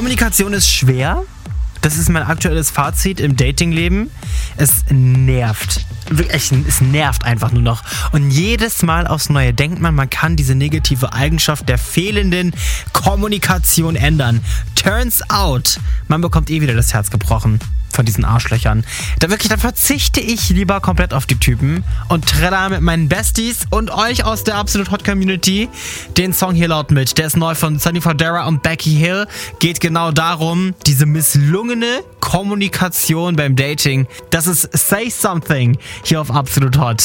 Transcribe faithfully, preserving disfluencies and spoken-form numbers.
Kommunikation ist schwer. Das ist mein aktuelles Fazit im Datingleben. Es nervt. Wirklich, es nervt einfach nur noch. Und jedes Mal aufs Neue denkt man, man kann diese negative Eigenschaft der fehlenden Kommunikation ändern. Turns out, man bekommt eh wieder das Herz gebrochen von diesen Arschlöchern. Da wirklich, dann verzichte ich lieber komplett auf die Typen und trelle mit meinen Besties und euch aus der Absolut Hot Community den Song hier laut mit. Der ist neu von Sunny Fodera und Becky Hill. Geht genau darum, diese misslungene Kommunikation beim Dating. Das ist Say Something hier auf Absolut Hot.